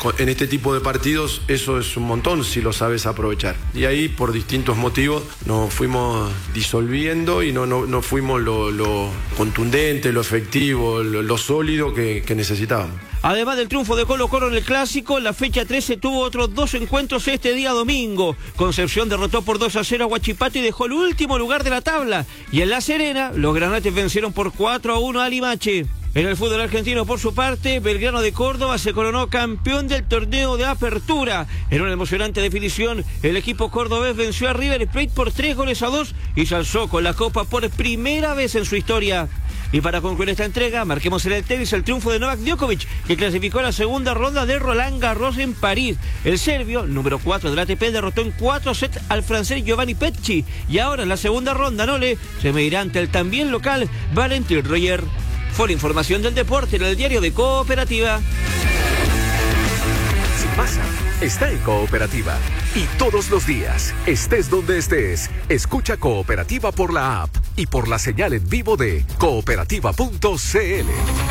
en este tipo de partidos eso es un montón si lo sabes aprovechar. Y ahí por distintos motivos nos fuimos disolviendo y no fuimos lo contundente, lo efectivo, lo sólido que necesitábamos. Además del triunfo de Colo-Colo en el Clásico, la fecha 13 tuvo otros 2 encuentros este día domingo. Concepción derrotó por 2-0 a Huachipato y dejó el último lugar de la tabla. Y en La Serena, los granates vencieron por 4-1 a Limache. En el fútbol argentino, por su parte, Belgrano de Córdoba se coronó campeón del torneo de apertura. En una emocionante definición, el equipo cordobés venció a River Plate por 3-2 y se alzó con la copa por primera vez en su historia. Y para concluir esta entrega, marquemos en el tenis el triunfo de Novak Djokovic, que clasificó a la segunda ronda de Roland Garros en París. El serbio, número 4 del ATP, derrotó en 4 sets al francés Giovanni Pecci. Y ahora en la segunda ronda, se medirá ante el también local Valentin Royer. Fue la información del deporte en el diario de Cooperativa. Si pasa, está en Cooperativa. Y todos los días, estés donde estés, escucha Cooperativa por la app y por la señal en vivo de cooperativa.cl.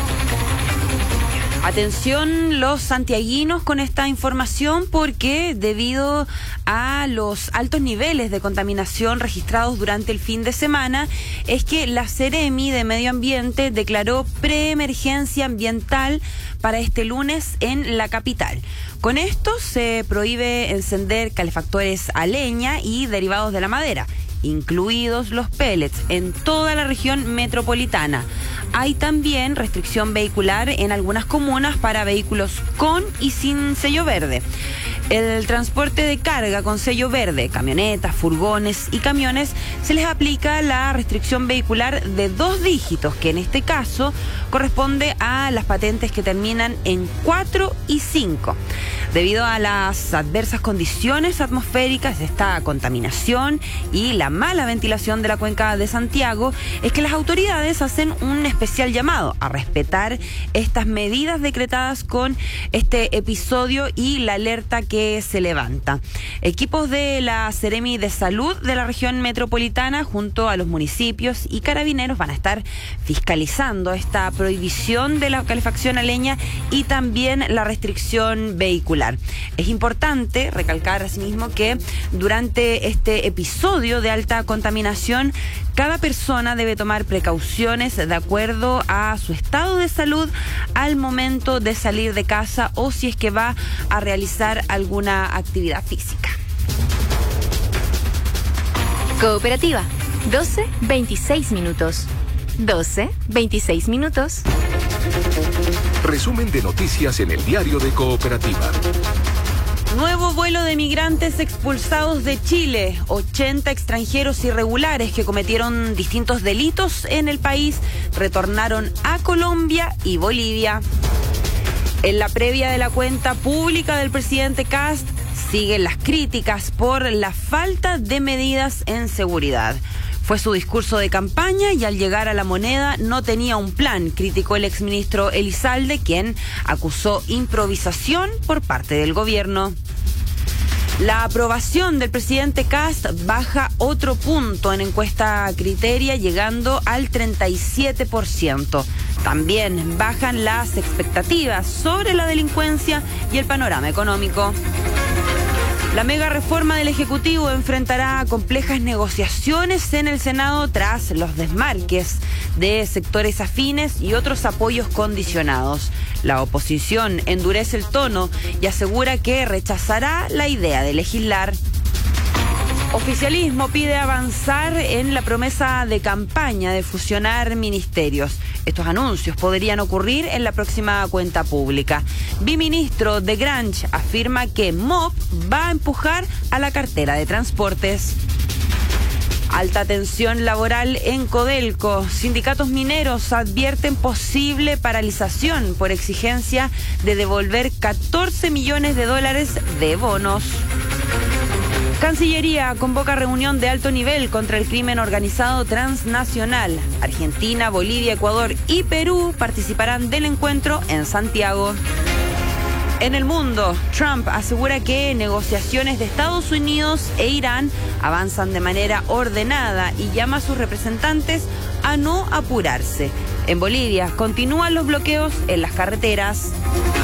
Atención los santiaguinos con esta información porque debido a los altos niveles de contaminación registrados durante el fin de semana es que la Seremi de Medio Ambiente declaró preemergencia ambiental para este lunes en la capital. Con esto se prohíbe encender calefactores a leña y derivados de la madera, incluidos los pellets, en toda la región metropolitana. Hay también restricción vehicular en algunas comunas para vehículos con y sin sello verde. El transporte de carga con sello verde, camionetas, furgones y camiones, se les aplica la restricción vehicular de 2 dígitos, que en este caso corresponde a las patentes que terminan en 4 y 5. Debido a las adversas condiciones atmosféricas, esta contaminación y la mala ventilación de la cuenca de Santiago, es que las autoridades hacen un especial llamado a respetar estas medidas decretadas con este episodio y la alerta que se levanta. Equipos de la Seremi de Salud de la región metropolitana junto a los municipios y carabineros van a estar fiscalizando esta prohibición de la calefacción a leña y también la restricción vehicular. Es importante recalcar asimismo que durante este episodio de alta contaminación, cada persona debe tomar precauciones de acuerdo a su estado de salud al momento de salir de casa o si es que va a realizar alguna actividad física. Cooperativa, 12:26 minutos. 12:26 minutos. Resumen de noticias en el diario de Cooperativa. Nuevo vuelo de migrantes expulsados de Chile. 80 extranjeros irregulares que cometieron distintos delitos en el país retornaron a Colombia y Bolivia. En la previa de la cuenta pública del presidente Kast siguen las críticas por la falta de medidas en seguridad. Fue su discurso de campaña y al llegar a la moneda no tenía un plan, criticó el exministro Elizalde, quien acusó improvisación por parte del gobierno. La aprobación del presidente Kast baja otro punto en encuesta Criteria, llegando al 37%. También bajan las expectativas sobre la delincuencia y el panorama económico. La mega reforma del Ejecutivo enfrentará complejas negociaciones en el Senado tras los desmarques de sectores afines y otros apoyos condicionados. La oposición endurece el tono y asegura que rechazará la idea de legislar. Oficialismo pide avanzar en la promesa de campaña de fusionar ministerios. Estos anuncios podrían ocurrir en la próxima cuenta pública. Biministro de Grange afirma que MOP va a empujar a la cartera de transportes. Alta tensión laboral en Codelco. Sindicatos mineros advierten posible paralización por exigencia de devolver $14 millones de bonos. Cancillería convoca reunión de alto nivel contra el crimen organizado transnacional. Argentina, Bolivia, Ecuador y Perú participarán del encuentro en Santiago. En el mundo, Trump asegura que negociaciones de Estados Unidos e Irán avanzan de manera ordenada y llama a sus representantes a no apurarse. En Bolivia continúan los bloqueos en las carreteras.